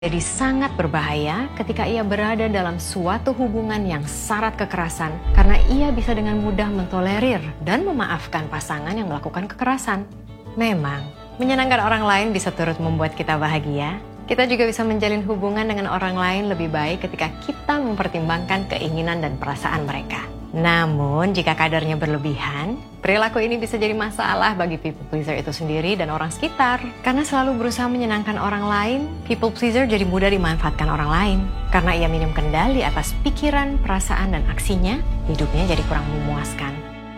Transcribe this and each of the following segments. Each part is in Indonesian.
Jadi sangat berbahaya ketika ia berada dalam suatu hubungan yang syarat kekerasan karena ia bisa dengan mudah mentolerir dan memaafkan pasangan yang melakukan kekerasan. Memang, menyenangkan orang lain bisa turut membuat kita bahagia. Kita juga bisa menjalin hubungan dengan orang lain lebih baik ketika kita mempertimbangkan keinginan dan perasaan mereka. Namun, jika kadarnya berlebihan, perilaku ini bisa jadi masalah bagi people pleaser itu sendiri dan orang sekitar. Karena selalu berusaha menyenangkan orang lain, people pleaser jadi mudah dimanfaatkan orang lain. Karena ia minim kendali atas pikiran, perasaan, dan aksinya, hidupnya jadi kurang memuaskan.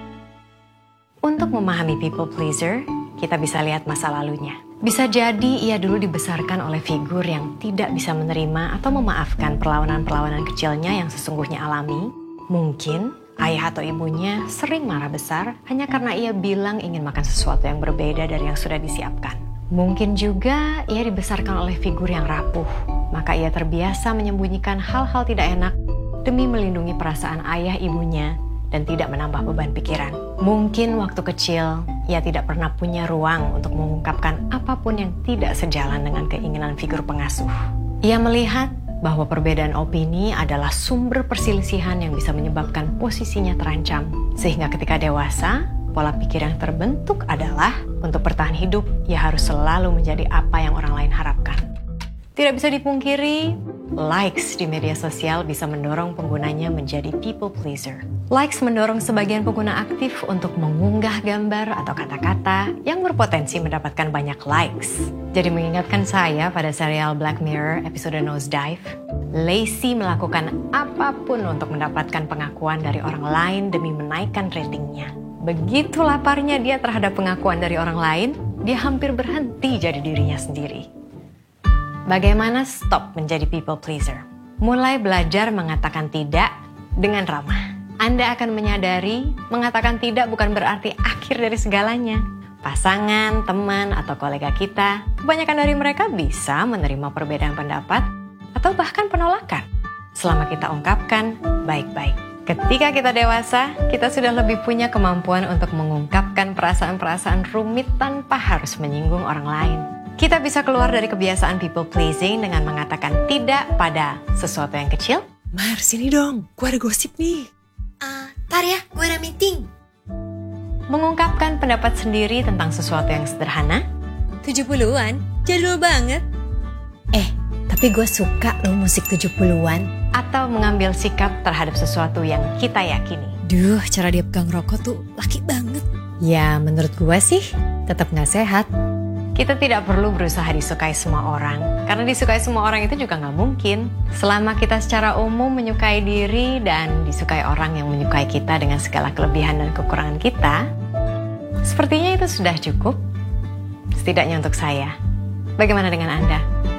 Untuk memahami people pleaser, kita bisa lihat masa lalunya. Bisa jadi ia dulu dibesarkan oleh figur yang tidak bisa menerima atau memaafkan perlawanan-perlawanan kecilnya yang sesungguhnya alami. Mungkin ayah atau ibunya sering marah besar hanya karena ia bilang ingin makan sesuatu yang berbeda dari yang sudah disiapkan. Mungkin juga ia dibesarkan oleh figur yang rapuh, maka ia terbiasa menyembunyikan hal-hal tidak enak demi melindungi perasaan ayah ibunya dan tidak menambah beban pikiran. Mungkin waktu kecil ia tidak pernah punya ruang untuk mengungkapkan apapun yang tidak sejalan dengan keinginan figur pengasuh. Ia melihat bahwa perbedaan opini adalah sumber perselisihan yang bisa menyebabkan posisinya terancam. Sehingga ketika dewasa, pola pikir yang terbentuk adalah untuk bertahan hidup, ia harus selalu menjadi apa yang orang lain harapkan. Tidak bisa dipungkiri, likes di media sosial bisa mendorong penggunanya menjadi people pleaser. Likes mendorong sebagian pengguna aktif untuk mengunggah gambar atau kata-kata yang berpotensi mendapatkan banyak likes. Jadi mengingatkan saya pada serial Black Mirror episode Nosedive, Lacey melakukan apapun untuk mendapatkan pengakuan dari orang lain demi menaikkan ratingnya. Begitu laparnya dia terhadap pengakuan dari orang lain, dia hampir berhenti jadi dirinya sendiri. Bagaimana stop menjadi people pleaser? Mulai belajar mengatakan tidak dengan ramah. Anda akan menyadari mengatakan tidak bukan berarti akhir dari segalanya. Pasangan, teman, atau kolega kita, kebanyakan dari mereka bisa menerima perbedaan pendapat atau bahkan penolakan selama kita ungkapkan baik-baik. Ketika kita dewasa, kita sudah lebih punya kemampuan untuk mengungkapkan perasaan-perasaan rumit tanpa harus menyinggung orang lain. Kita bisa keluar dari kebiasaan people pleasing dengan mengatakan tidak pada sesuatu yang kecil. Mar, sini dong, gue ada gosip nih. Tar ya, gue ada meeting. Mengungkapkan pendapat sendiri tentang sesuatu yang sederhana. 70-an, jadul banget. Tapi gue suka loh musik 70-an. Atau mengambil sikap terhadap sesuatu yang kita yakini. Duh, cara dia pegang rokok tuh laki banget. Ya, menurut gue sih tetap gak sehat. Kita tidak perlu berusaha disukai semua orang, karena disukai semua orang itu juga nggak mungkin. Selama kita secara umum menyukai diri dan disukai orang yang menyukai kita dengan segala kelebihan dan kekurangan kita, sepertinya itu sudah cukup. Setidaknya untuk saya. Bagaimana dengan Anda?